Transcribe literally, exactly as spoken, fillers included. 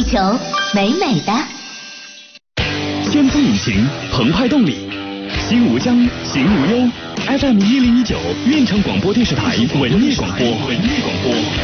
球，美美的。 先锋引擎，澎湃动力，新吴江，行无忧。F M 一零一九，运城广播电视台文艺广播，文艺广播。